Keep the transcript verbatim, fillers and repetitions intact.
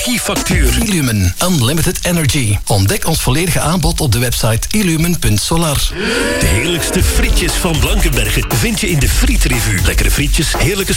energiefactuur. Illumen Unlimited Energy. Ontdek ons volledige aanbod op de website illumen punt solar. De heerlijkste frietjes van Blankenbergen vind je in de Frietrevue. Lekkere frietjes, heerlijke